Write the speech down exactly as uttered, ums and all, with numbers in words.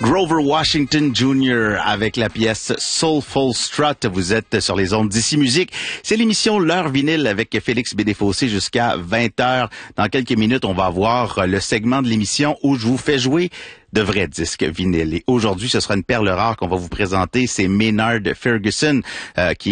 Grover Washington junior avec la pièce Soulful Strut. Vous êtes sur les ondes d'Ici Musique. C'est l'émission L'heure vinyle avec Félix Bédéfossé jusqu'à vingt heures. Dans quelques minutes, on va avoir le segment de l'émission où je vous fais jouer de vrais disques vinyles. Et aujourd'hui, ce sera une perle rare qu'on va vous présenter. C'est Maynard Ferguson euh, qui